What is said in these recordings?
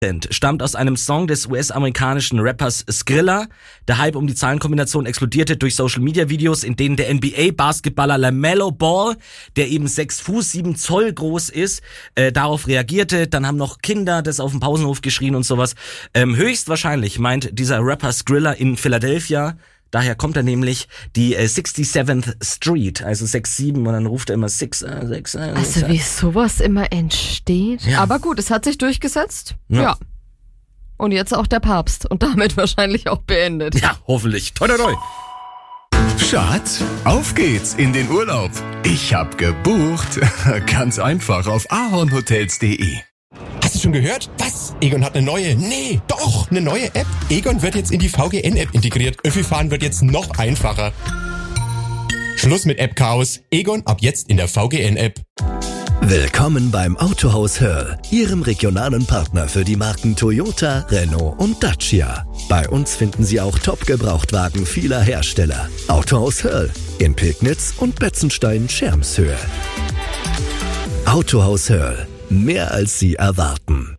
stammt aus einem Song des US-amerikanischen Rappers Skrilla. Der Hype um die Zahlenkombination explodierte durch Social-Media-Videos, in denen der NBA-Basketballer LaMelo Ball, der eben 6 Fuß 7 Zoll groß ist, darauf reagierte. Dann haben noch Kinder das auf dem Pausenhof geschrien und sowas. Höchstwahrscheinlich meint dieser Rapper Skrilla in Philadelphia. Daher kommt er nämlich die 67th Street, also 6-7 und dann ruft er immer 6. Also wie sowas immer entsteht. Ja. Aber gut, es hat sich durchgesetzt. Ja. Ja. Und jetzt auch der Papst und damit wahrscheinlich auch beendet. Ja, hoffentlich. Toi, toi, toi. Schatz, auf geht's in den Urlaub. Ich hab gebucht. Ganz einfach auf ahornhotels.de. Hast du schon gehört? Was? Egon hat eine neue? Nee, doch, eine neue App. Egon wird jetzt in die VGN-App integriert. Öffi-Fahren wird jetzt noch einfacher. Schluss mit App-Chaos. Egon ab jetzt in der VGN-App. Willkommen beim Autohaus Hörl, Ihrem regionalen Partner für die Marken Toyota, Renault und Dacia. Bei uns finden Sie auch Top-Gebrauchtwagen vieler Hersteller. Autohaus Hörl in Pegnitz und Betzenstein-Schermshöhe. Autohaus Hörl. Mehr als Sie erwarten.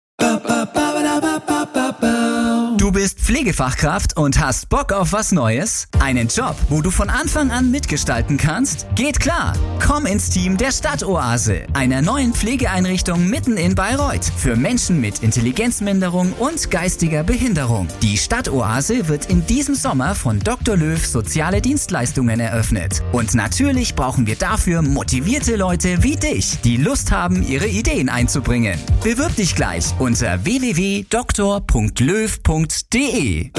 Du bist Pflegefachkraft und hast Bock auf was Neues? Einen Job, wo du von Anfang an mitgestalten kannst? Geht klar! Komm ins Team der Stadtoase, einer neuen Pflegeeinrichtung mitten in Bayreuth für Menschen mit Intelligenzminderung und geistiger Behinderung. Die Stadtoase wird in diesem Sommer von Dr. Löw soziale Dienstleistungen eröffnet. Und natürlich brauchen wir dafür motivierte Leute wie dich, die Lust haben, ihre Ideen einzubringen. Bewirb dich gleich unter www.dr.löw.de.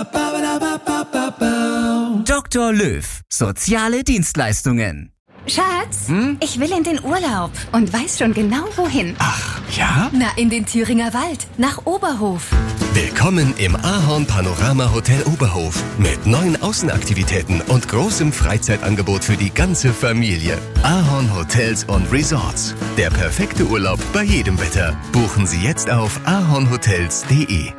Dr. Löw. Soziale Dienstleistungen. Schatz, ich will in den Urlaub und weiß schon genau wohin. Ach, ja? Na, in den Thüringer Wald, nach Oberhof. Willkommen im Ahorn Panorama Hotel Oberhof mit neuen Außenaktivitäten und großem Freizeitangebot für die ganze Familie. Ahorn Hotels und Resorts. Der perfekte Urlaub bei jedem Wetter. Buchen Sie jetzt auf ahornhotels.de.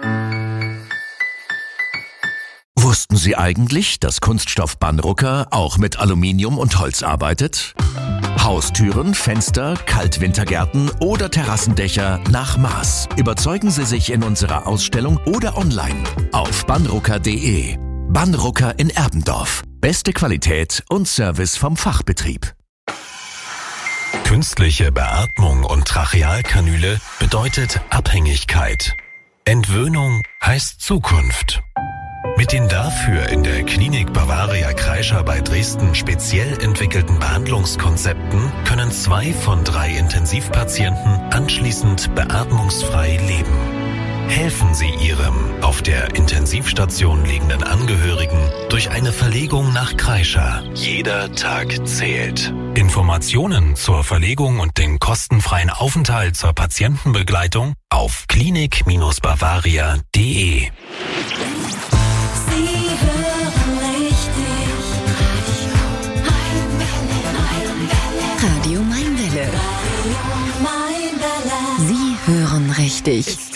Wussten Sie eigentlich, dass Kunststoff Banrucker auch mit Aluminium und Holz arbeitet? Haustüren, Fenster, Kaltwintergärten oder Terrassendächer nach Maß. Überzeugen Sie sich in unserer Ausstellung oder online auf banrucker.de. Banrucker in Erbendorf. Beste Qualität und Service vom Fachbetrieb. Künstliche Beatmung und Trachealkanüle bedeutet Abhängigkeit. Entwöhnung heißt Zukunft. Mit den dafür in der Klinik Bavaria Kreischer bei Dresden speziell entwickelten Behandlungskonzepten können 2 von 3 Intensivpatienten anschließend beatmungsfrei leben. Helfen Sie Ihrem auf der Intensivstation liegenden Angehörigen durch eine Verlegung nach Kreischer. Jeder Tag zählt. Informationen zur Verlegung und den kostenfreien Aufenthalt zur Patientenbegleitung auf klinik-bavaria.de. Radio Mainwelle. Sie hören richtig.